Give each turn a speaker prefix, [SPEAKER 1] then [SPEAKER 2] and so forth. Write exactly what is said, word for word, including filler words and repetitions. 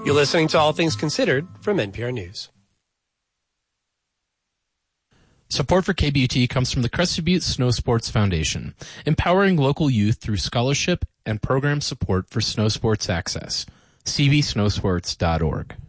[SPEAKER 1] You're listening to All Things Considered from N P R News.
[SPEAKER 2] Support for K B U T comes from the Crested Butte Snow Sports Foundation, empowering local youth through scholarship and program support for snow sports access. c b snowsports dot org.